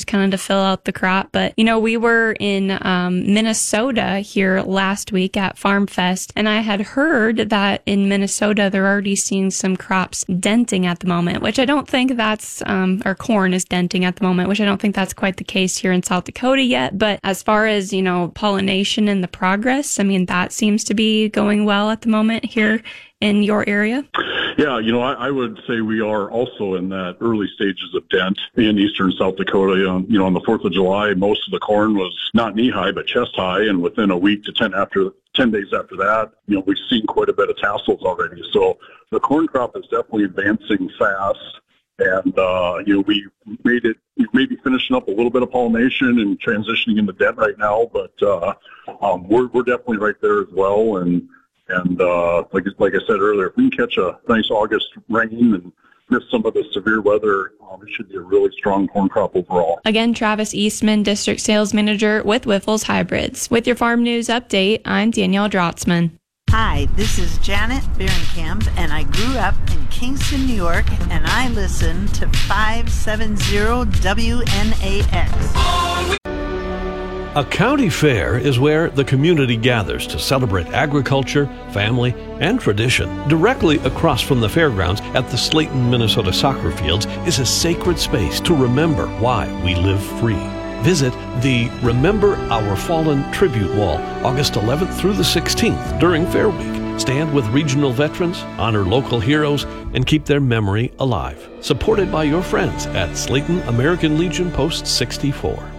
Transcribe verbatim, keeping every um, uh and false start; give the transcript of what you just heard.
kind of to fill out the crop. But, you know, we were in um, Minnesota here last week at Farm Fest, and I had heard that in Minnesota, they're already seeing some crops denting at the moment, which I don't think that's, um, or corn is denting at the moment, which I don't think that's quite the case here in South Dakota yet. But as far as, you know, pollination and the progress, I mean, that seems to be going well at the moment here in your area. Yeah, you know, I, I would say we are also in that early stages of dent in eastern South Dakota. Um, you know, on the fourth of July, most of the corn was not knee-high, but chest-high, and within a week to ten after ten days after that, you know, we've seen quite a bit of tassels already. So the corn crop is definitely advancing fast, and, uh, you know, we made it, we've maybe finishing up a little bit of pollination and transitioning into dent right now, but uh, um, we're, we're definitely right there as well, and And uh, like like I said earlier, if we can catch a nice August rain and miss some of the severe weather, um, it should be a really strong corn crop overall. Again, Travis Eastman, District Sales Manager with Wyffels Hybrids. With your farm news update, I'm Danielle Drotzman. Hi, this is Janet Behrenkamp, and I grew up in Kingston, New York, and I listen to five seventy W N A X. A county fair is where the community gathers to celebrate agriculture, family, and tradition. Directly across from the fairgrounds at the Slayton, Minnesota soccer fields is a sacred space to remember why we live free. Visit the Remember Our Fallen Tribute Wall August eleventh through the sixteenth during Fair Week. Stand with regional veterans, honor local heroes, and keep their memory alive. Supported by your friends at Slayton American Legion Post sixty-four.